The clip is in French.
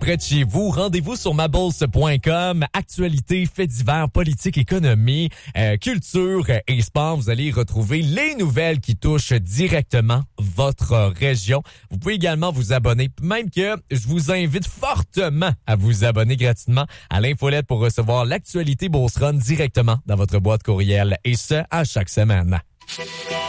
près de chez vous. Rendez-vous sur mabourse.com. Actualité, faits divers, politique, économie, culture et sport. Vous allez y retrouver les nouvelles qui touchent directement votre région. Vous pouvez également vous abonner, même que je vous invite fortement à vous abonner gratuitement à l'infolette pour recevoir l'actualité Beauce Run directement dans votre boîte courriel, et ce, à chaque semaine.